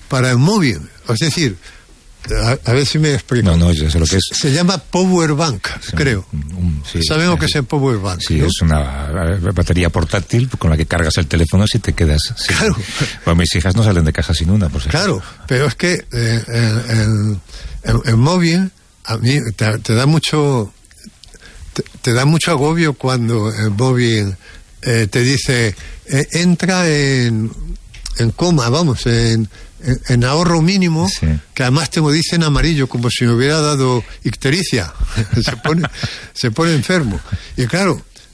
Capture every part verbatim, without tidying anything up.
para el móvil. Es decir, a, a ver si me explico. No, no, yo sé lo que es. Se, se llama Power Bank, sí, creo. Um, sí, ¿Saben lo que es el Power Bank? Sí, ¿no? es una batería portátil con la que cargas el teléfono si te quedas sin. Claro. Bueno, mis hijas no salen de casa sin una, por si Claro, ejemplo. pero es que eh, el, el, el, el móvil a mí te, te da mucho te, te da mucho agobio cuando el móvil eh, te dice eh, entra en en coma, vamos, en En, en ahorro mínimo, sí. Que además te lo dice en amarillo, como si me hubiera dado ictericia. se pone se pone enfermo. Y claro,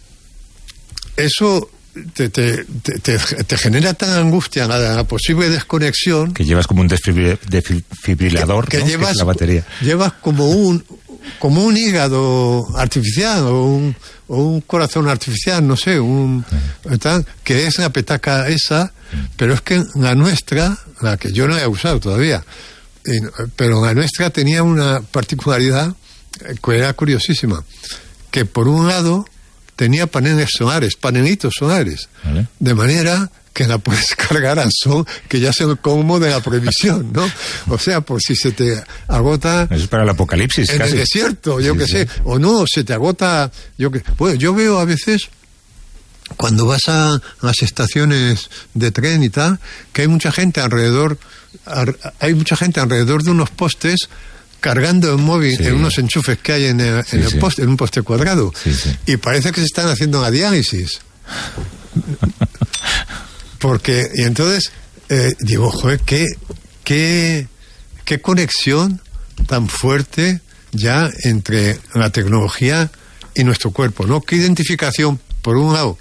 eso te, te, te, te, te genera tan angustia la, la posible desconexión, que llevas como un desfibrilador, que, que ¿no? llevas, que es la batería. Llevas como un como un hígado artificial o un, o un corazón artificial, no sé, un sí. tal, que es la petaca esa, sí. Pero es que la nuestra, la que yo no he usado todavía, y, pero la nuestra tenía una particularidad que era curiosísima, que por un lado tenía paneles solares, panelitos solares, ¿vale? De manera que la puedes cargar al sol, que ya es el colmo de la previsión, ¿no? O sea, por si se te agota... Eso es para el apocalipsis, en casi. el desierto, yo sí, que sí. sé, o no, se te agota... yo que Bueno, yo veo a veces, cuando vas a las estaciones de tren y tal, que hay mucha gente alrededor, hay mucha gente alrededor de unos postes cargando el móvil, sí, en unos enchufes que hay en el, sí, en el sí. poste, en un poste cuadrado, sí, sí. Y parece que se están haciendo una diálisis. Porque, y entonces, eh, digo, joder, qué, qué, qué conexión tan fuerte ya entre la tecnología y nuestro cuerpo, ¿no? Qué identificación, por un lado,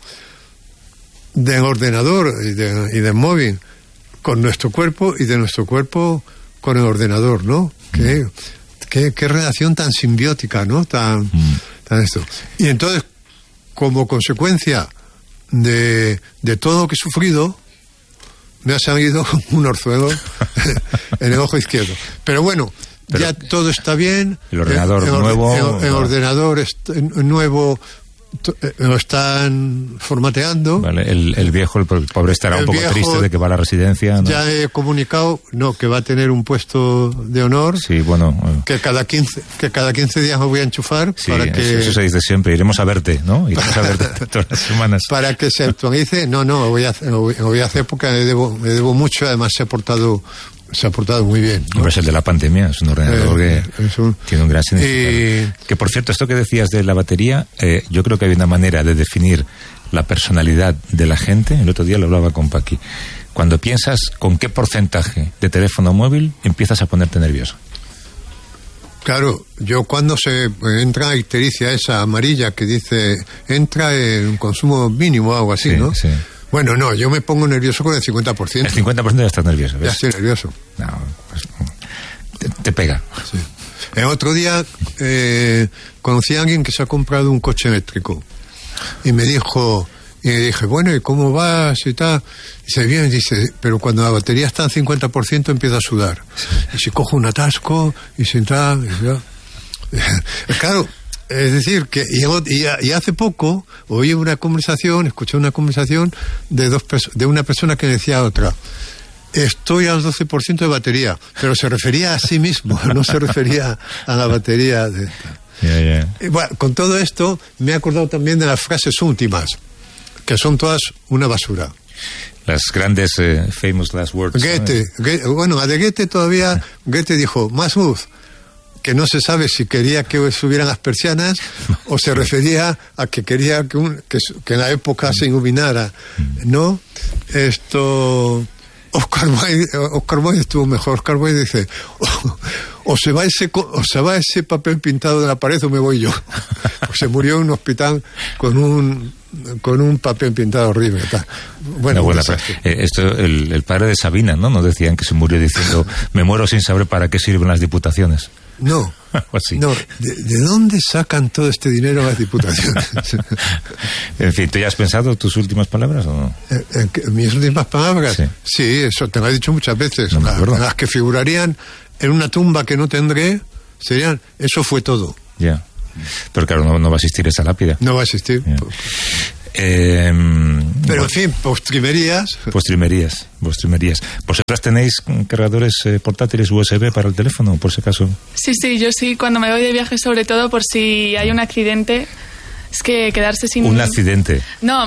del ordenador y, de, y del móvil con nuestro cuerpo, y de nuestro cuerpo con el ordenador, ¿no? Qué, qué, qué relación tan simbiótica, ¿no? Tan, mm. tan esto. Y entonces, como consecuencia de, de todo lo que he sufrido, me ha salido un orzuelo en el ojo izquierdo. Pero bueno, pero ya todo está bien. El ordenador el, el, nuevo. El, el ordenador est, el nuevo lo están formateando. Vale, el, el viejo, el pobre estará el un poco triste de que va a la residencia, ¿no? Ya he comunicado, no, que va a tener un puesto de honor. Sí, bueno. Que cada quince, que cada quince días me voy a enchufar. Sí, para que... eso, eso se dice siempre, iremos a verte, ¿no? Iremos a verte todas las semanas. Para que se actualice, no, no, lo voy a hacer, lo voy a hacer porque me debo, me debo mucho, además se ha portado... se ha portado muy bien, ¿no? Es el de la pandemia, es un ordenador eh, que un... tiene un gran significado. Y... Que, por cierto, esto que decías de la batería, eh, yo creo que hay una manera de definir la personalidad de la gente. El otro día lo hablaba con Paqui. Cuando piensas con qué porcentaje de teléfono móvil empiezas a ponerte nervioso. Claro, yo cuando se entra a ictericia esa amarilla que dice entra en un consumo mínimo o algo así, sí, ¿no? Sí. Bueno, no, yo me pongo nervioso con el cincuenta por ciento. El cincuenta por ciento ya estás nervioso, ¿ves? Ya estoy nervioso. No, pues, te, te pega. Sí. El otro día eh, conocí a alguien que se ha comprado un coche eléctrico y me dijo, y le dije, bueno, ¿y cómo vas y tal? Y dice, bien, dice, pero cuando la batería está al cincuenta por ciento empieza a sudar. Sí. Y si cojo un atasco y se entra... Claro... Es decir, que y, y hace poco oí una conversación, escuché una conversación de dos de una persona que decía a otra, estoy al doce por ciento de batería, pero se refería a sí mismo, no se refería a la batería de esta. Yeah, yeah. Y bueno, con todo esto me he acordado también de las frases últimas, que son todas una basura. Las grandes eh, famous last words. Goethe, ¿no? Goethe, bueno, a de Goethe todavía, Goethe dijo, más luz, que no se sabe si quería que subieran las persianas o se refería a que quería que, un, que, que en la época se iluminara, ¿no? Esto... Oscar Wilde, Oscar Wilde estuvo mejor. Oscar Wilde dice, o, o, se va ese, o se va ese papel pintado de la pared o me voy yo. Pues se murió en un hospital con un con un papel pintado horrible. Tal. Bueno, buena, eh, esto el, el padre de Sabina, ¿no? Nos decían que se murió diciendo, me muero sin saber para qué sirven las diputaciones. No, no. ¿De, ¿De dónde sacan todo este dinero las diputaciones? En fin, ¿tú ya has pensado tus últimas palabras o no? ¿En, en mis últimas palabras? Sí. Sí, eso te lo he dicho muchas veces. No me acuerdo. Las que figurarían en una tumba que no tendré serían, eso fue todo. Ya. Pero claro, no, no va a existir esa lápida. No va a existir. Eh, Pero en fin, postrimerías. Postrimerías, postrimerías. ¿Vosotras tenéis cargadores eh, portátiles U S B para el teléfono, por si acaso? Sí, sí, yo sí, cuando me voy de viaje, sobre todo por si hay un accidente. Es que quedarse sin... Un accidente. No,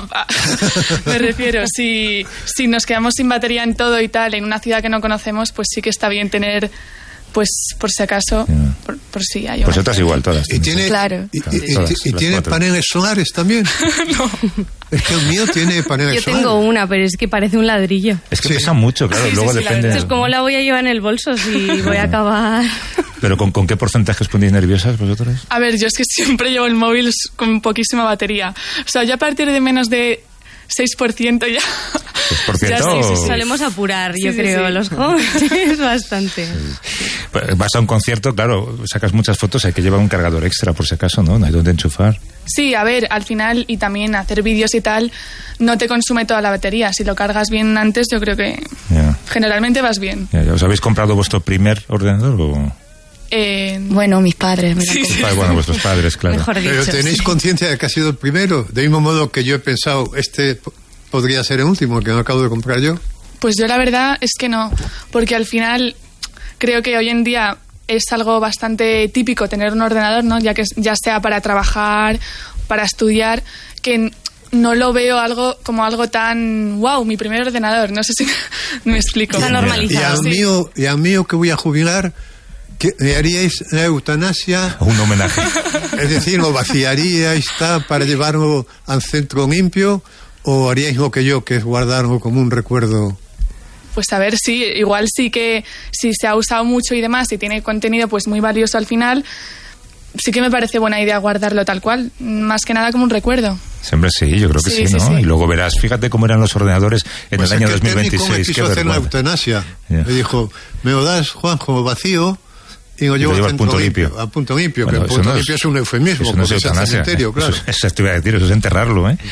me refiero, si, si nos quedamos sin batería en todo y tal, en una ciudad que no conocemos, pues sí que está bien tener, pues por si acaso, yeah. por, por si hay una... Vosotras igual, todas. ¿Y tiene, claro. ¿Y, y, todas, y, y tiene paneles solares también? No. Es que el mío tiene paneles Yo solares. Yo tengo una, pero es que parece un ladrillo. Es que sí. pesa mucho, claro, sí, luego sí, sí, depende... Entonces, ¿cómo la voy a llevar en el bolso si voy a acabar...? ¿Pero con, con qué porcentaje os ponéis nerviosas vosotras? A ver, yo es que siempre llevo el móvil con poquísima batería. O sea, ya a partir de menos de seis por ciento ya... seis por ciento ya sí, o... sí, solemos apurar, sí, yo sí, creo, sí. los jóvenes bastante. Sí. Vas a un concierto, claro, sacas muchas fotos, hay que llevar un cargador extra por si acaso, ¿no? No hay donde enchufar. Sí, a ver, al final, y también hacer vídeos y tal, no te consume toda la batería. Si lo cargas bien antes, yo creo que yeah. generalmente vas bien. Yeah, ¿Os habéis comprado vuestro primer ordenador o...? Eh... Bueno, mis padres me sí, sí. Bueno, vuestros padres, claro. Mejor dicho, Pero tenéis sí. conciencia de que ha sido el primero, de mismo modo que yo he pensado, este p- podría ser el último que no acabo de comprar yo. Pues yo la verdad es que no, porque al final creo que hoy en día es algo bastante típico tener un ordenador, ¿no? Ya que ya sea para trabajar, para estudiar, que no lo veo algo como algo tan wow, mi primer ordenador, no sé si me explico. Está normalizado. Y al Sí. mío, y al mío que voy a jubilar, ¿qué, ¿le haríais la eutanasia? Un homenaje. Es decir, ¿lo vaciaríais está, para llevarlo al centro limpio o haríais lo que yo, que es guardarlo como un recuerdo? Pues a ver, sí, igual sí que si se ha usado mucho y demás y tiene contenido pues muy valioso al final, sí que me parece buena idea guardarlo tal cual, más que nada como un recuerdo. Siempre sí, yo creo que sí, sí, ¿no? sí, sí. Y luego verás, fíjate cómo eran los ordenadores en Pues el año es que dos mil el técnico me veintiséis. quiso Qué hacer la vergüenza. eutanasia. Yeah. Me dijo, me lo das, Juanjo, vacío y lo Y llevo lo llevo al al centro punto limpio. limpio. A punto limpio, Bueno, que el eso punto no es- limpio es un eufemismo, Eso no es porque es el eutanasia. cementerio, claro. Eso, eso te iba a decir, eso es enterrarlo, ¿eh?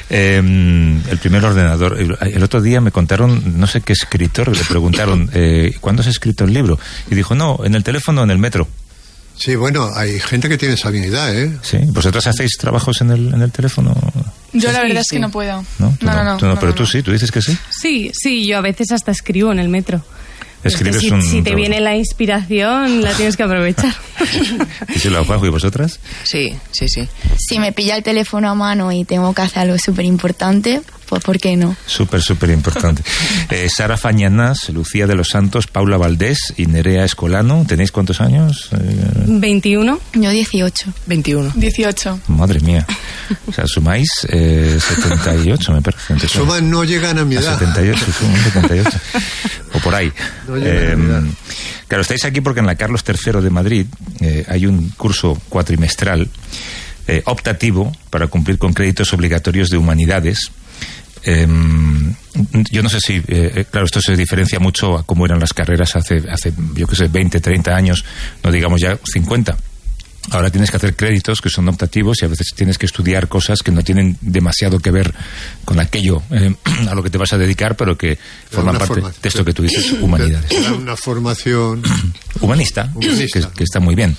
Eh, el primer ordenador. El, el otro día me contaron, no sé qué escritor, le preguntaron, eh, ¿cuándo has escrito el libro? Y dijo, no, en el teléfono, en el metro. Sí, bueno, hay gente que tiene esa habilidad, ¿eh? ¿Sí? ¿Vosotras hacéis trabajos en el, en el teléfono? Yo la Sí, verdad es sí. que no puedo. ¿No? Tú No, no, no. Tú no, no, pero no, tú no. sí, tú dices que sí. Sí, sí, yo a veces hasta escribo en el metro. Escribes Es que si, un... si te viene la inspiración, la tienes que aprovechar. ¿Y si lo hago y vosotras? Sí, sí, sí. Si me pilla el teléfono a mano y tengo que hacer algo súper importante, pues ¿por qué no? Súper, súper importante. Eh, Sara Fañanas, Lucía de los Santos, Paula Valdés y Nerea Escolano. ¿Tenéis cuántos años? Eh, veintiuno. Yo dieciocho. veintiuno. dieciocho. madre mía. O sea, sumáis eh, setenta y ocho, me parece. Entonces, Suman no llegan a mi a edad. setenta y ocho, suman setenta y ocho. O por ahí. No llegan a mi edad. Claro, estáis aquí porque en la Carlos tercero de Madrid eh, hay un curso cuatrimestral eh, optativo para cumplir con créditos obligatorios de humanidades. Eh, yo no sé si, eh, claro, esto se diferencia mucho a cómo eran las carreras hace, hace yo qué sé, veinte, treinta años, no digamos ya cincuenta. Ahora tienes que hacer créditos que son optativos y a veces tienes que estudiar cosas que no tienen demasiado que ver con aquello eh, a lo que te vas a dedicar, pero que forman parte forma- de esto que tú dices, humanidades. Te da una formación. Humanista, Humanista. Que, que está muy bien.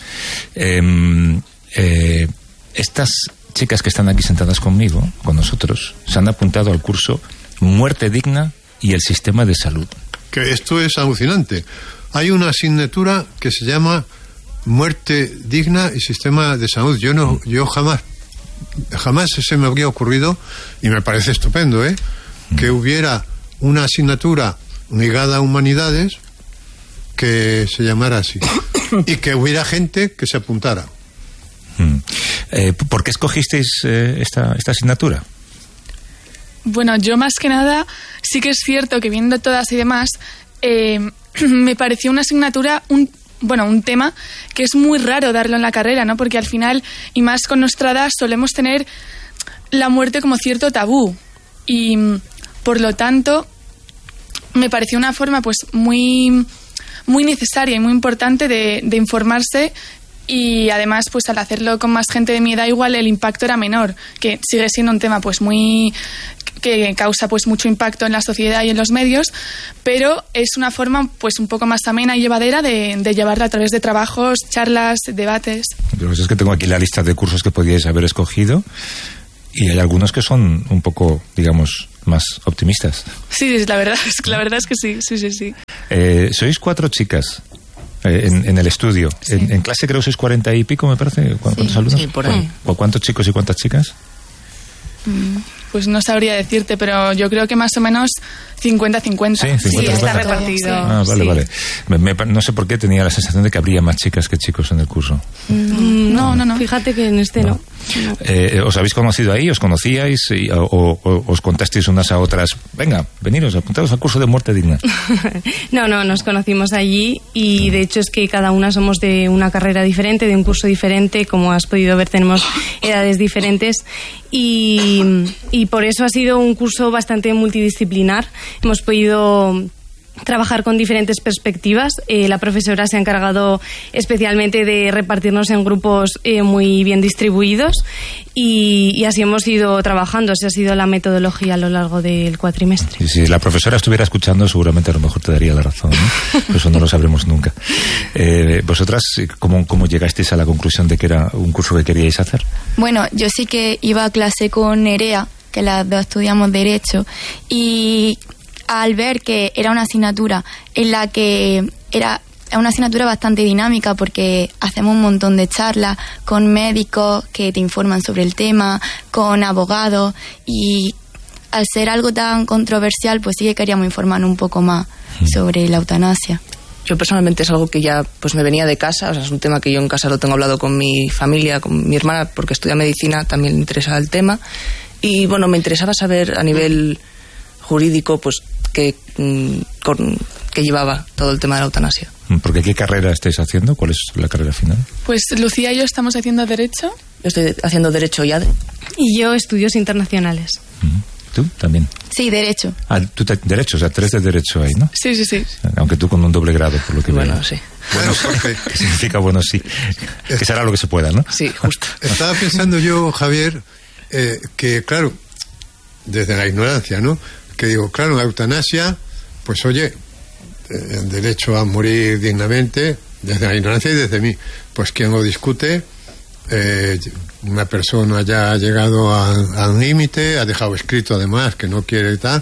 Eh, eh, estas chicas que están aquí sentadas conmigo, con nosotros, se han apuntado al curso Muerte Digna y el Sistema de Salud. Que esto es alucinante. Hay una asignatura que se llama Muerte Digna y Sistema de Salud. Yo no, yo jamás, jamás se me habría ocurrido, y me parece estupendo, ¿eh? Que hubiera una asignatura ligada a humanidades que se llamara así. Y que hubiera gente que se apuntara. Mm. Eh, ¿Por qué escogisteis eh, esta, esta asignatura? Bueno, yo más que nada, sí que es cierto que viendo todas y demás, eh, me pareció una asignatura, un, bueno, un tema que es muy raro darlo en la carrera, ¿no? Porque al final, y más con nuestra edad, solemos tener la muerte como cierto tabú. Y por lo tanto, me pareció una forma pues muy, muy necesaria y muy importante de, de informarse. Y además, pues al hacerlo con más gente de mi edad, igual el impacto era menor, que sigue siendo un tema pues muy que causa pues mucho impacto en la sociedad y en los medios, pero es una forma pues un poco más amena y llevadera de, de llevarla a través de trabajos, charlas, debates. Lo que es que tengo aquí la lista de cursos que podíais haber escogido y hay algunos que son un poco, digamos, más optimistas. Sí, la verdad es que, la verdad es que sí, sí, sí, sí. Eh, sois cuatro chicas eh, en, en el estudio. Sí. En, en clase creo que sois cuarenta y pico, me parece. ¿Cuántos sí, alumnos? Sí, por ahí. ¿O cuántos chicos y cuántas chicas? Mm, pues no sabría decirte, pero yo creo que más o menos cincuenta cincuenta. Sí, cincuenta, sí, cincuenta. Está repartido. Ah, vale, sí. vale. Me, me, no sé por qué tenía la sensación de que habría más chicas que chicos en el curso. Mm, no, no, no. Fíjate que en este no. no. No. Eh, ¿Os habéis conocido ahí? ¿Os conocíais? Y, o, o os contasteis unas a otras? Venga, veniros, apuntaros al curso de muerte digna. No, no, nos conocimos allí y de hecho es que cada una somos de una carrera diferente, de un curso diferente. Como has podido ver, tenemos edades diferentes y, y por eso ha sido un curso bastante multidisciplinar. Hemos podido trabajar con diferentes perspectivas. Eh, la profesora se ha encargado especialmente de repartirnos en grupos eh, muy bien distribuidos y, y así hemos ido trabajando. Esa ha sido la metodología a lo largo del cuatrimestre. Y si la profesora estuviera escuchando, seguramente a lo mejor te daría la razón, ¿no? Pero eso no lo sabremos nunca. Eh, ¿Vosotras cómo, cómo llegasteis a la conclusión de que era un curso que queríais hacer? Bueno, yo sí que iba a clase con Nerea, que las dos estudiamos Derecho, y al ver que era una asignatura en la que era una asignatura bastante dinámica porque hacemos un montón de charlas con médicos que te informan sobre el tema, con abogados, y al ser algo tan controversial pues sí que queríamos informarnos un poco más sobre la eutanasia. Yo personalmente es algo que ya pues me venía de casa, o sea, es un tema que yo en casa lo tengo hablado con mi familia, con mi hermana, porque estudia medicina, también le interesaba el tema, y bueno, me interesaba saber a nivel jurídico pues que, con, que llevaba todo el tema de la eutanasia. ¿Porque qué carrera estáis haciendo? ¿Cuál es la carrera final? Pues Lucía y yo estamos haciendo Derecho. Yo estoy haciendo Derecho ya. De... Y yo estudios internacionales. ¿Tú también? Sí, Derecho. Ah, tú te, Derecho, o sea, tres de Derecho ahí, ¿no? Sí, sí, sí. Aunque tú con un doble grado, por lo que bueno, veo. Sí. Bueno, Jorge. ¿Qué significa bueno sí? Que será lo que se pueda, ¿no? Sí, justo. Estaba pensando yo, Javier, eh, que claro, desde la ignorancia, ¿no? Que digo, claro, la eutanasia, pues oye, el derecho a morir dignamente, desde la ignorancia y desde mí, pues quien lo discute, eh, una persona ya ha llegado al límite, ha dejado escrito además que no quiere tal,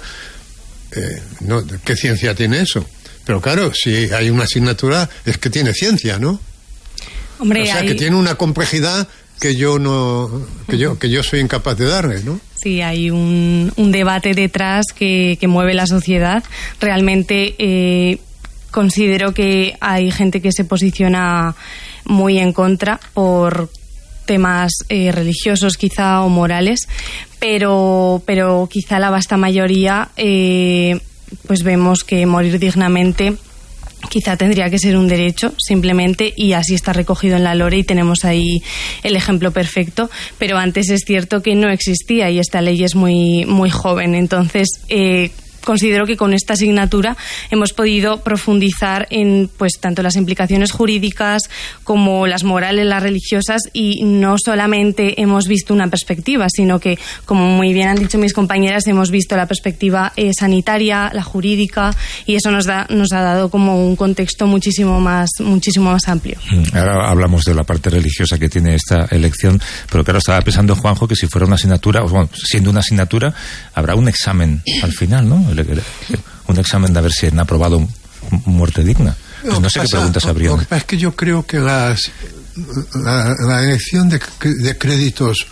eh, no, ¿qué ciencia tiene eso? Pero claro, si hay una asignatura, es que tiene ciencia, ¿no? Hombre, o sea, hay... que tiene una complejidad que yo no, que yo, que yo soy incapaz de darle, ¿no? Sí, hay un, un debate detrás que, que mueve la sociedad. Realmente eh, considero que hay gente que se posiciona muy en contra por temas eh, religiosos quizá o morales, pero, pero quizá la vasta mayoría eh, pues vemos que morir dignamente quizá tendría que ser un derecho simplemente, y así está recogido en la Lore y tenemos ahí el ejemplo perfecto, pero antes es cierto que no existía y esta ley es muy, muy joven. Entonces eh, considero que con esta asignatura hemos podido profundizar en pues tanto las implicaciones jurídicas como las morales, las religiosas, y no solamente hemos visto una perspectiva, sino que, como muy bien han dicho mis compañeras, hemos visto la perspectiva eh, sanitaria, la jurídica, y eso nos da nos ha dado como un contexto muchísimo más muchísimo más amplio. Ahora hablamos de la parte religiosa que tiene esta elección, pero claro, estaba pensando, Juanjo, que si fuera una asignatura, o bueno, siendo una asignatura, habrá un examen al final, ¿no? Un examen de ver si han aprobado muerte digna. Pues no sé qué preguntas habrían. Lo que pasa es que yo creo que las, la, la elección de, de créditos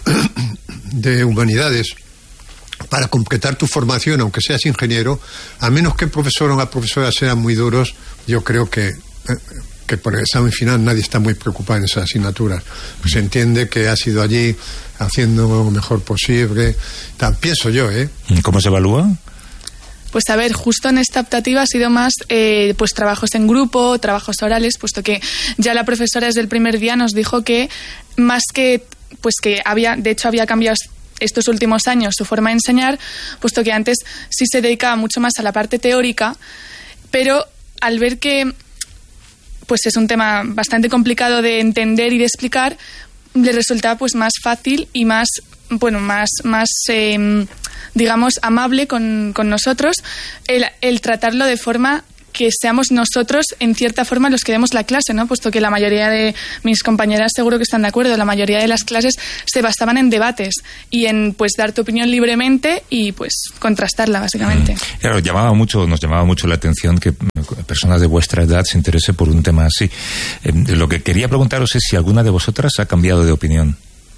de humanidades para completar tu formación, aunque seas ingeniero, a menos que el profesor o la profesora sean muy duros, yo creo que que por el examen final nadie está muy preocupado en esas asignaturas. Se entiende que ha sido allí haciendo lo mejor posible. Tal, pienso yo, ¿eh? ¿Cómo se evalúa? Pues a ver, justo en esta optativa ha sido más eh, pues trabajos en grupo, trabajos orales, puesto que ya la profesora desde el primer día nos dijo que más que pues que había, de hecho había cambiado estos últimos años su forma de enseñar, puesto que antes sí se dedicaba mucho más a la parte teórica, pero al ver que pues es un tema bastante complicado de entender y de explicar, le resultaba pues más fácil y más, bueno, más, más eh, digamos, amable con, con nosotros el, el tratarlo de forma que seamos nosotros, en cierta forma, los que demos la clase, ¿no? Puesto que la mayoría de mis compañeras seguro que están de acuerdo, la mayoría de las clases se basaban en debates y en, pues, dar tu opinión libremente y, pues, contrastarla, básicamente. Mm. Claro, llamaba mucho, nos llamaba mucho la atención que personas de vuestra edad se interese por un tema así. Eh, lo que quería preguntaros es si alguna de vosotras ha cambiado de opinión.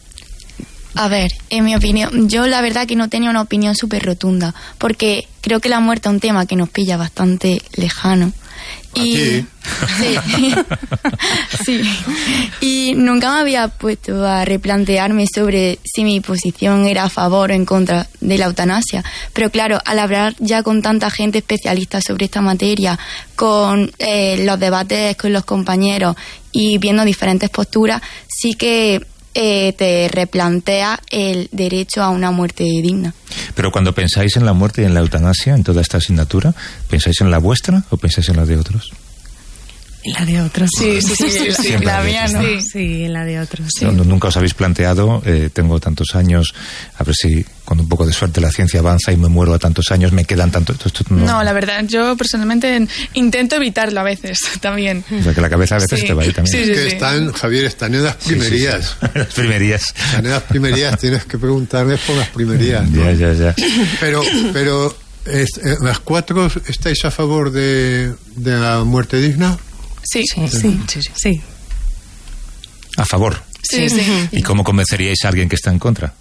A ver, en mi opinión, yo la verdad que no tenía una opinión súper rotunda, porque creo que la muerte es un tema que nos pilla bastante lejano. Y Aquí. sí, sí. Y nunca me había puesto a replantearme sobre si mi posición era a favor o en contra de la eutanasia. Pero claro, al hablar ya con tanta gente especialista sobre esta materia, con eh, los debates con los compañeros y viendo diferentes posturas, sí que Eh, te replantea el derecho a una muerte digna. Pero cuando pensáis en la muerte y en la eutanasia, en toda esta asignatura, ¿pensáis en la vuestra o pensáis en la de otros? En la de otros. Sí, sí, sí, sí, sí. Siempre La de mía otros, no. ¿no? Sí. Sí, en la de otros. Sí. No, nunca os habéis planteado, eh, tengo tantos años, a ver si con un poco de suerte la ciencia avanza y me muero a tantos años, me quedan tantos... Esto, no. No, la verdad, yo personalmente intento evitarlo a veces también. O sea, que la cabeza a veces Sí. te va ahí también. Sí, sí, que sí. están, Javier, están en las Sí, sí, sí. primerías. Las primerías. Están en las primerías, tienes que preguntarles por las primerías, ¿no? Ya, ya, ya. Pero, pero es, eh, ¿las cuatro estáis a favor de, de la muerte digna? Sí, Sí, sí, sí, sí. sí. Sí. A favor. sí. sí. ¿Y cómo convenceríais a alguien que está en contra?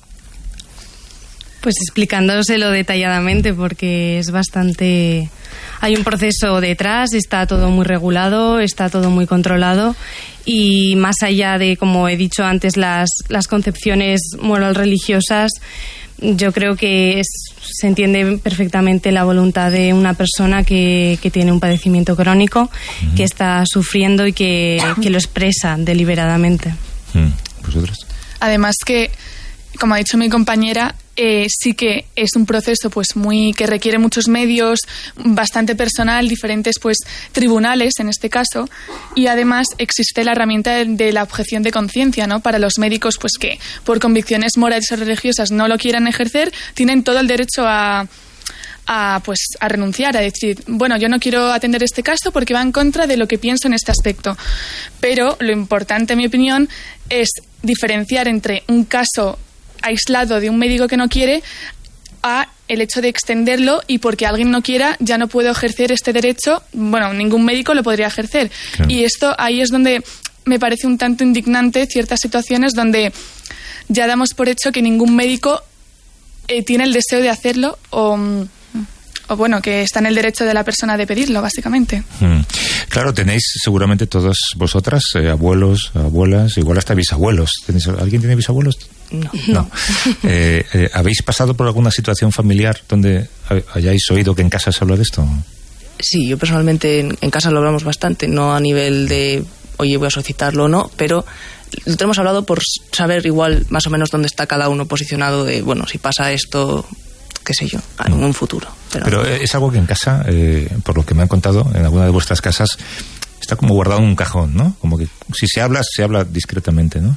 Pues explicándoselo detalladamente, porque es bastante... Hay un proceso detrás, está todo muy regulado, está todo muy controlado, y más allá de, como he dicho antes, las, las concepciones moral religiosas, yo creo que es, se entiende perfectamente la voluntad de una persona que, que tiene un padecimiento crónico, uh-huh. que está sufriendo y que, que lo expresa deliberadamente. ¿Vosotros? Además que, como ha dicho mi compañera, eh, sí que es un proceso pues muy que requiere muchos medios, bastante personal, diferentes pues tribunales en este caso, y además existe la herramienta de, de la objeción de conciencia, ¿no? Para los médicos pues que por convicciones morales o religiosas no lo quieran ejercer, tienen todo el derecho a a pues a renunciar, a decir, bueno, yo no quiero atender este caso porque va en contra de lo que pienso en este aspecto. Pero lo importante, en mi opinión, es diferenciar entre un caso aislado de un médico que no quiere a el hecho de extenderlo y porque alguien no quiera ya no puedo ejercer este derecho, bueno, ningún médico lo podría ejercer. Claro. Y esto ahí es donde me parece un tanto indignante ciertas situaciones donde ya damos por hecho que ningún médico eh, tiene el deseo de hacerlo o... o bueno, que está en el derecho de la persona de pedirlo, básicamente. Mm. Claro, tenéis seguramente todas vosotras, eh, abuelos, abuelas, igual hasta bisabuelos. ¿Tenéis, ¿Alguien tiene bisabuelos? No. no. eh, eh, ¿Habéis pasado por alguna situación familiar donde hayáis oído que en casa se habla de esto? Sí, yo personalmente en, en casa lo hablamos bastante, no a nivel de, oye, voy a solicitarlo o no, pero lo tenemos hablado por saber igual más o menos dónde está cada uno posicionado de, bueno, si pasa esto, qué sé yo, en un futuro. Pero, pero es algo que en casa, eh, por lo que me han contado, en alguna de vuestras casas, está como guardado en un cajón, ¿no? Como que si se habla, se habla discretamente, ¿no?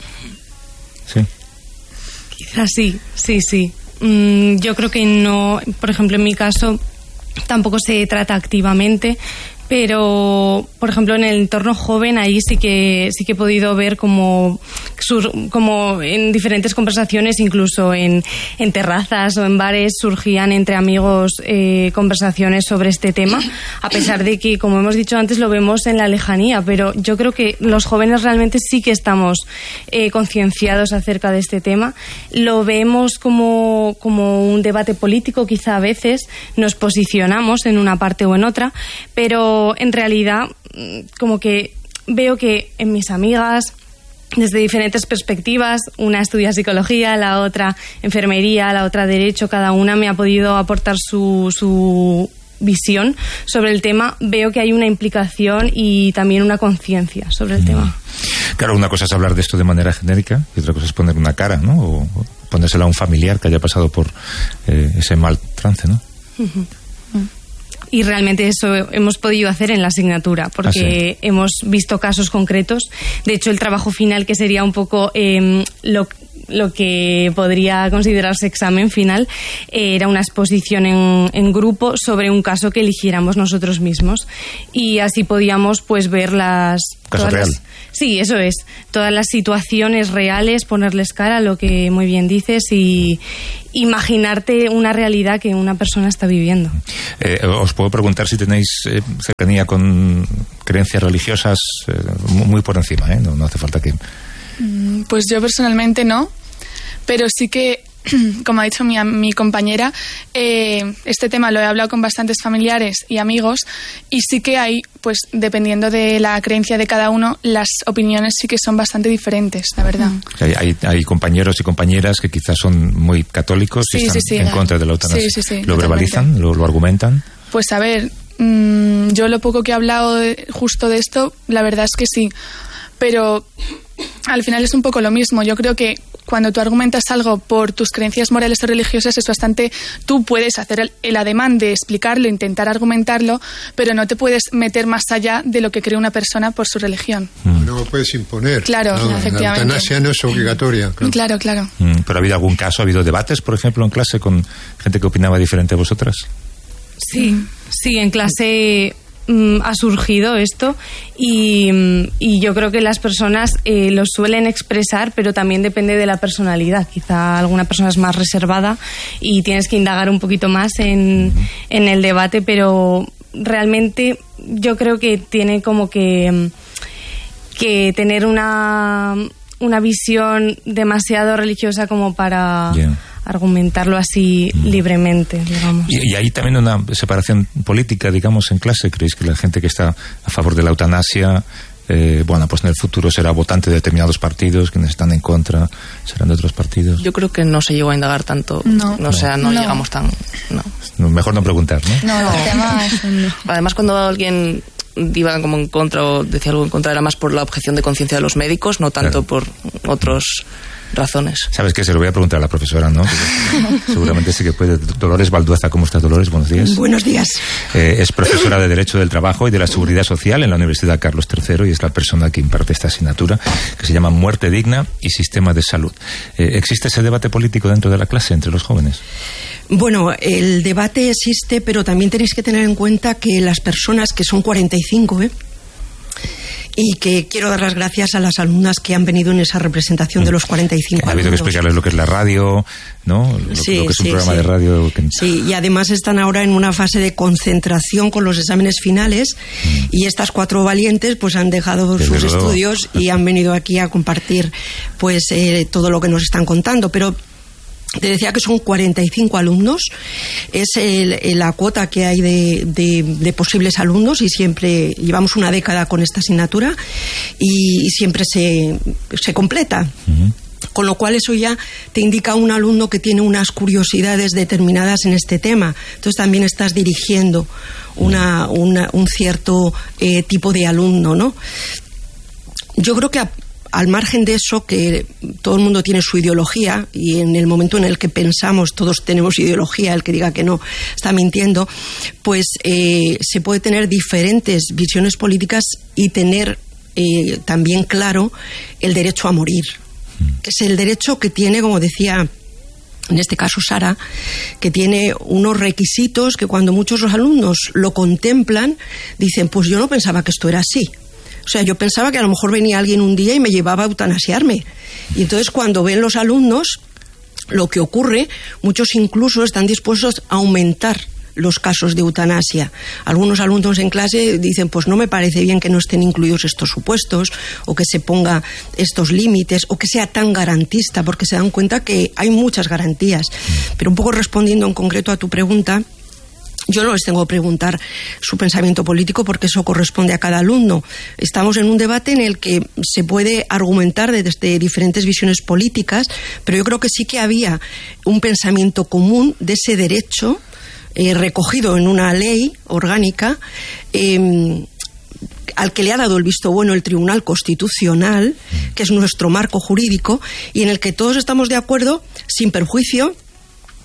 Sí. Quizás sí, sí, sí. Mm, yo creo que no, por ejemplo, en mi caso, tampoco se trata activamente, pero por ejemplo en el entorno joven ahí sí que sí que he podido ver como sur, como en diferentes conversaciones, incluso en, en terrazas o en bares, surgían entre amigos eh, conversaciones sobre este tema, a pesar de que, como hemos dicho antes, lo vemos en la lejanía, pero yo creo que los jóvenes realmente sí que estamos eh, concienciados acerca de este tema. Lo vemos como, como un debate político, quizá a veces nos posicionamos en una parte o en otra, pero en realidad como que veo que en mis amigas, desde diferentes perspectivas, una estudia psicología, la otra enfermería, la otra derecho, cada una me ha podido aportar su, su visión sobre el tema. Veo que hay una implicación y también una conciencia sobre el mm. tema. Claro, una cosa es hablar de esto de manera genérica y otra cosa es poner una cara, ¿no? O ponérsela a un familiar que haya pasado por eh, ese mal trance, ¿no? Uh-huh. Y realmente eso hemos podido hacer en la asignatura, porque ¿Ah, sí? hemos visto casos concretos. De hecho, el trabajo final, que sería un poco eh, lo, lo que podría considerarse examen final, eh, era una exposición en, en grupo sobre un caso que eligiéramos nosotros mismos, y así podíamos pues ver las... ¿Caso real? Las, sí, eso es. Todas las situaciones reales, ponerles cara a lo que muy bien dices y imaginarte una realidad que una persona está viviendo. Eh, os puedo preguntar si tenéis eh, cercanía con creencias religiosas eh, muy por encima, ¿eh? No, no hace falta que... Pues yo personalmente no, pero sí que, como ha dicho mi, mi compañera, eh, este tema lo he hablado con bastantes familiares y amigos, y sí que hay, pues dependiendo de la creencia de cada uno, las opiniones sí que son bastante diferentes, la verdad. Hay, hay, hay compañeros y compañeras que quizás son muy católicos sí, y están sí, sí, en claro. contra de la eutanasia. Sí, sí, sí, ¿Lo totalmente. verbalizan? ¿Lo, lo argumentan? Pues a ver, mmm, yo lo poco que he hablado de, justo de esto, la verdad es que sí, pero al final es un poco lo mismo. Yo creo que cuando tú argumentas algo por tus creencias morales o religiosas es bastante... Tú puedes hacer el, el ademán de explicarlo, intentar argumentarlo, pero no te puedes meter más allá de lo que cree una persona por su religión. Mm. No lo puedes imponer. Claro, no, efectivamente. La eutanasia no es obligatoria. Claro, claro. claro. Mm, ¿Pero ha habido algún caso, ha habido debates, por ejemplo, en clase con gente que opinaba diferente a vosotras? Sí, sí, en clase mm, ha surgido esto y, y yo creo que las personas eh, lo suelen expresar, pero también depende de la personalidad. Quizá alguna persona es más reservada y tienes que indagar un poquito más en, en el debate, pero realmente yo creo que tiene como que, que tener una, una visión demasiado religiosa como para... Yeah. argumentarlo así mm. libremente, digamos. Y, y hay también una separación política, digamos, en clase. ¿Creéis que la gente que está a favor de la eutanasia, eh, bueno, pues en el futuro será votante de determinados partidos, quienes están en contra serán de otros partidos? Yo creo que no se llegó a indagar tanto, no, no, no. o sea, no, no llegamos tan... No. Mejor no preguntar, ¿no? No, no. Además, Además, cuando alguien iba como en contra o decía algo en contra, era más por la objeción de conciencia de los médicos, no tanto claro. por otros... razones. ¿Sabes qué? Se lo voy a preguntar a la profesora, ¿no? Seguramente sí que puede. Dolores Baldueza, ¿cómo estás, Dolores? Buenos días. Buenos días. Eh, es profesora de Derecho del Trabajo y de la Seguridad Social en la Universidad Carlos tercero y es la persona que imparte esta asignatura que se llama Muerte Digna y Sistema de Salud. Eh, ¿Existe ese debate político dentro de la clase entre los jóvenes? Bueno, el debate existe, pero también tenéis que tener en cuenta que las personas, que son cuarenta y cinco, ¿eh? Y que quiero dar las gracias a las alumnas que han venido en esa representación de los cuarenta y cinco. Ha habido que explicarles lo que es la radio, ¿no? Lo, sí, lo que es un sí, programa sí. de radio. Que... Sí, y además están ahora en una fase de concentración con los exámenes finales mm. y estas cuatro valientes pues han dejado Desde sus luego. estudios y han venido aquí a compartir pues eh, todo lo que nos están contando, pero... Te decía que son cuarenta y cinco alumnos, es el, el, la cuota que hay de, de, de posibles alumnos y siempre llevamos una década con esta asignatura y, y siempre se, se completa. Uh-huh. Con lo cual eso ya te indica un alumno que tiene unas curiosidades determinadas en este tema. Entonces también estás dirigiendo una, una, un cierto eh, tipo de alumno, ¿no? Yo creo que... A, al margen de eso, que todo el mundo tiene su ideología y en el momento en el que pensamos todos tenemos ideología, el que diga que no está mintiendo, pues eh, se puede tener diferentes visiones políticas y tener eh, también claro el derecho a morir, que es el derecho que tiene, como decía en este caso Sara, que tiene unos requisitos que cuando muchos los alumnos lo contemplan dicen, pues yo no pensaba que esto era así. O sea, yo pensaba que a lo mejor venía alguien un día y me llevaba a eutanasiarme. Y entonces cuando ven los alumnos lo que ocurre, muchos incluso están dispuestos a aumentar los casos de eutanasia. Algunos alumnos en clase dicen, pues no me parece bien que no estén incluidos estos supuestos o que se ponga estos límites o que sea tan garantista, porque se dan cuenta que hay muchas garantías. Pero un poco respondiendo en concreto a tu pregunta, yo no les tengo que preguntar su pensamiento político porque eso corresponde a cada alumno. Estamos en un debate en el que se puede argumentar desde diferentes visiones políticas, pero yo creo que sí que había un pensamiento común de ese derecho eh, recogido en una ley orgánica eh, al que le ha dado el visto bueno el Tribunal Constitucional, que es nuestro marco jurídico, y en el que todos estamos de acuerdo sin perjuicio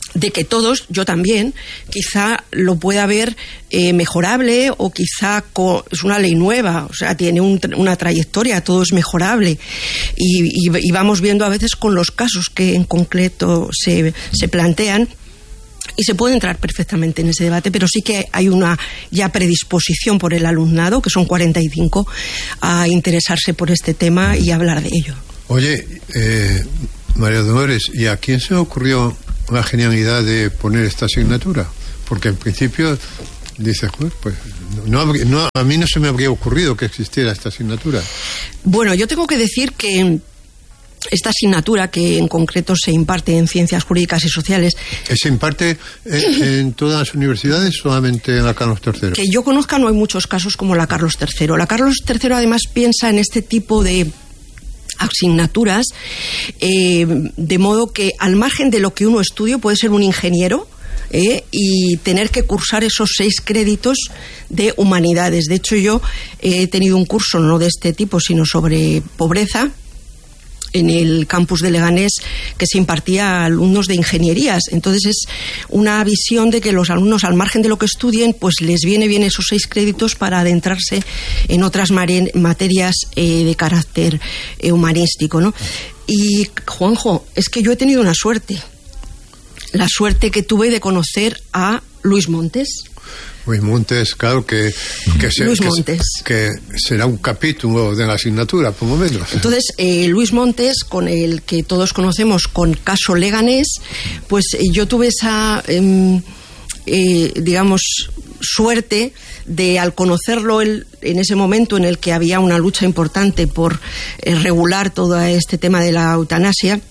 de que todos, yo también, quizá lo pueda ver eh, mejorable o quizá co- es una ley nueva, o sea, tiene un, una trayectoria, todo es mejorable. Y, y, y vamos viendo a veces con los casos que en concreto se, se plantean. Y se puede entrar perfectamente en ese debate, pero sí que hay una ya predisposición por el alumnado, que son cuarenta y cinco, a interesarse por este tema y hablar de ello. Oye, eh, María Dolores, ¿y a quién se le ocurrió la genialidad de poner esta asignatura? Porque en principio dices, pues no, no, a mí no se me habría ocurrido que existiera esta asignatura. Bueno, yo tengo que decir que esta asignatura, que en concreto se imparte en Ciencias Jurídicas y Sociales... ¿Se imparte en, en todas las universidades o solamente en la Carlos tercero? Que yo conozca, no hay muchos casos como la Carlos tercero. La Carlos tercero además piensa en este tipo de asignaturas, eh, de modo que al margen de lo que uno estudie, puede ser un ingeniero eh, y tener que cursar esos seis créditos de humanidades. De hecho, yo he tenido un curso no de este tipo, sino sobre pobreza, en el campus de Leganés, que se impartía a alumnos de ingenierías. Entonces es una visión de que los alumnos, al margen de lo que estudien, pues les viene bien esos seis créditos para adentrarse en otras materias eh, de carácter eh, humanístico, ¿no? Y, Juanjo, es que yo he tenido una suerte. La suerte que tuve de conocer a Luis Montes. Luis Montes, claro, que, que, se, Luis que, Montes. que será un capítulo de la asignatura, por lo menos. Entonces, eh, Luis Montes, con el que todos conocemos con caso Leganés, pues eh, yo tuve esa, eh, eh, digamos, suerte de, al conocerlo él, en ese momento en el que había una lucha importante por eh, regular todo este tema de la eutanasia,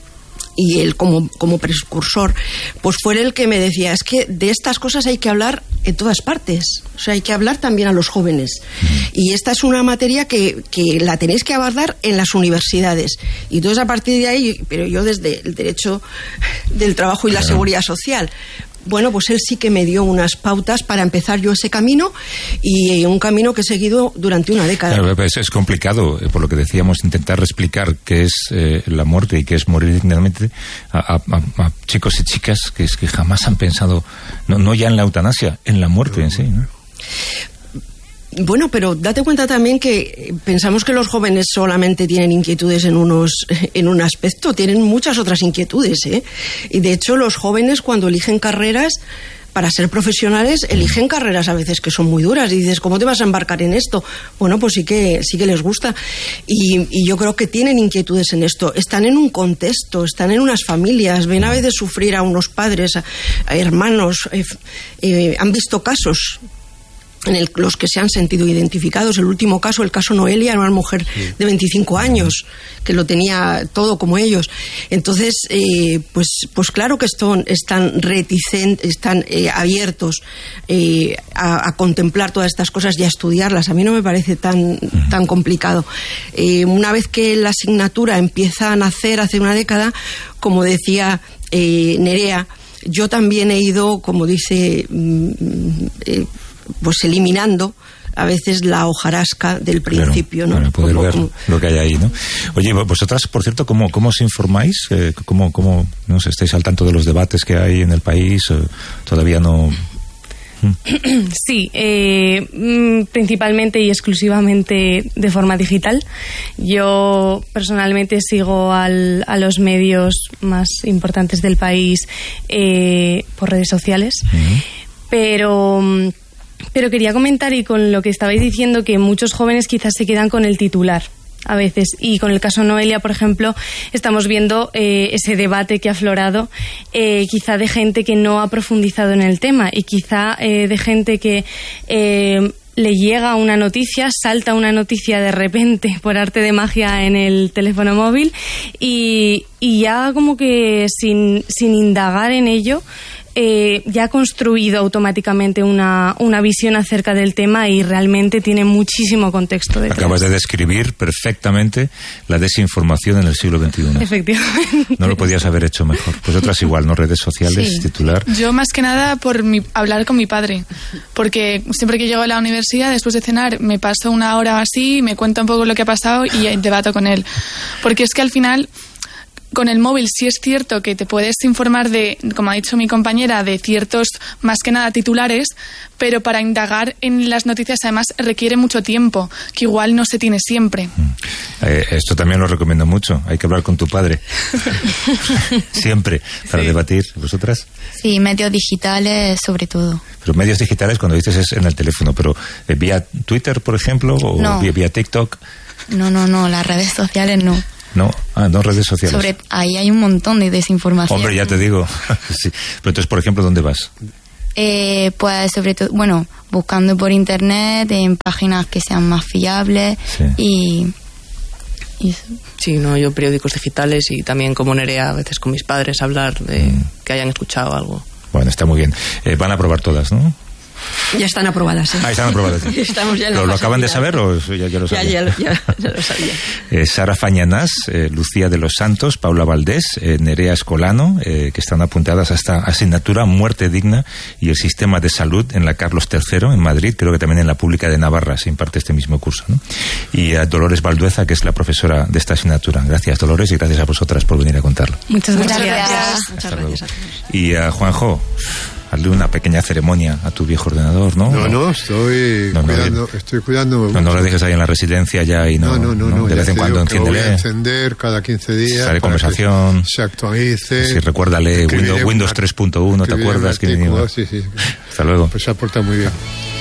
y él como, como precursor, pues fue el que me decía, es que de estas cosas hay que hablar en todas partes, o sea, hay que hablar también a los jóvenes, y esta es una materia que, que la tenéis que abordar en las universidades. Y entonces a partir de ahí, pero yo desde el derecho del trabajo y la seguridad social, bueno, pues él sí que me dio unas pautas para empezar yo ese camino, y un camino que he seguido durante una década. Claro, pues es complicado, por lo que decíamos, intentar explicar qué es eh, la muerte y qué es morir dignamente a, a, a chicos y chicas que, es que jamás han pensado, no, no ya en la eutanasia, en la muerte en sí, ¿no? Bueno, pero date cuenta también que pensamos que los jóvenes solamente tienen inquietudes en unos en un aspecto, tienen muchas otras inquietudes, ¿eh? Y de hecho los jóvenes, cuando eligen carreras para ser profesionales, eligen carreras a veces que son muy duras, y dices, ¿cómo te vas a embarcar en esto? Bueno, pues sí que sí que les gusta, y, y yo creo que tienen inquietudes en esto, están en un contexto, están en unas familias, ven a veces sufrir a unos padres, a, a hermanos, eh, eh, han visto casos en el, los que se han sentido identificados. El último caso, el caso Noelia, era una mujer de veinticinco años que lo tenía todo como ellos. Entonces, eh, pues, pues claro que están, están reticentes, están eh, abiertos eh, a, a contemplar todas estas cosas y a estudiarlas. A mí no me parece tan, tan complicado. Eh, una vez que la asignatura empieza a nacer hace una década, como decía eh, Nerea, yo también he ido, como dice, eh, pues eliminando a veces la hojarasca del principio, claro, ¿no? Para poder como, ver como... lo que hay ahí, ¿no? Oye, vosotras, por cierto, ¿cómo, cómo os informáis? Eh, ¿Cómo, cómo no sé, estáis al tanto de los debates que hay en el país? Eh, ¿Todavía no...? Sí, eh, principalmente y exclusivamente de forma digital. Yo personalmente sigo al, a los medios más importantes del país eh, por redes sociales, uh-huh. pero... Pero quería comentar, y con lo que estabais diciendo, que muchos jóvenes quizás se quedan con el titular a veces, y con el caso Noelia, por ejemplo, estamos viendo eh, ese debate que ha aflorado, eh, quizá de gente que no ha profundizado en el tema, y quizá eh, de gente que eh, le llega una noticia, salta una noticia de repente por arte de magia en el teléfono móvil, y, y ya como que sin, sin indagar en ello, Eh, ya ha construido automáticamente una, una visión acerca del tema, y realmente tiene muchísimo contexto detrás. Acabas de describir perfectamente la desinformación en el siglo veintiuno. Efectivamente. No lo podías haber hecho mejor. Pues otras igual, ¿no? Redes sociales, sí. Titular. Yo más que nada por mi, hablar con mi padre, porque siempre que llego a la universidad, después de cenar, me paso una hora así, me cuenta un poco lo que ha pasado y debato con él. Porque es que al final... con el móvil sí es cierto que te puedes informar de, como ha dicho mi compañera, de ciertos, más que nada, titulares, pero para indagar en las noticias además requiere mucho tiempo, que igual no se tiene siempre. Eh, esto también lo recomiendo mucho. Hay que hablar con tu padre. Siempre, para sí. debatir. ¿Vosotras? Sí, medios digitales sobre todo. Pero medios digitales, cuando dices, es en el teléfono, pero eh, vía Twitter, por ejemplo, o no. vía, vía TikTok. No, no, no, las redes sociales no. No, ah, no redes sociales. Sobre, ahí hay un montón de desinformación. Hombre, ya te digo. Sí. Pero entonces, por ejemplo, ¿dónde vas? Eh, pues sobre todo, bueno, buscando por internet, en páginas que sean más fiables sí. y... y sí, no, yo periódicos digitales y también como Nerea, a veces con mis padres, hablar de mm. que hayan escuchado algo. Bueno, está muy bien. Eh, van a probar todas, ¿no? Ya están aprobadas. ¿eh? Ah, están aprobadas. Estamos ya en ¿Lo, ¿Lo acaban de saber o ya, ya lo sabían? Ya, ya, ya, ya lo sabía. eh, Sara Fañanás, eh, Lucía de los Santos, Paula Valdés, eh, Nerea Escolano, eh, que están apuntadas a esta asignatura Muerte Digna y el Sistema de Salud en la Carlos tercero en Madrid, creo que también en la Pública de Navarra se imparte este mismo curso, ¿no? Y a Dolores Valdueza, que es la profesora de esta asignatura. Gracias, Dolores, y gracias a vosotras por venir a contarlo. Muchas, Muchas gracias. gracias. Muchas gracias a todos. Y a Juanjo, hazle una pequeña ceremonia a tu viejo ordenador, ¿no? No, no, estoy no, no, cuidando, estoy cuidándome No, no lo dejes ahí en la residencia ya y no. No, no, no. no de vez en cuando enciéndele. Voy a encender cada quince días. Sale conversación. Se actualice. Sí, recuérdale Windows, Windows tres punto uno, ¿te acuerdas? Artículo, que sí, sí. Hasta luego. Pues se aporta muy bien.